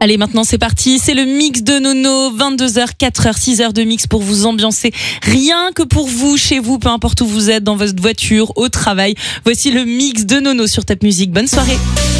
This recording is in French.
Allez, maintenant c'est parti, c'est le mix de Nono, 22h, 4h, 6h de mix pour vous ambiancer, rien que pour vous, chez vous, peu importe où vous êtes, dans votre voiture, au travail. Voici le mix de Nono sur Top Music. Bonne soirée.